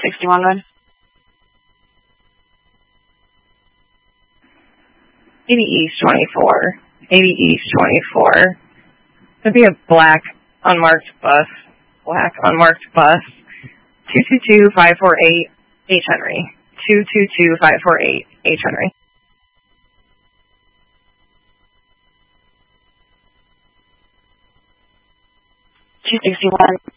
261 Red. 80 East 24. 80 East 24. There'd be a black unmarked bus. 222-548 H. Henry. 222-548 H. Henry. 261.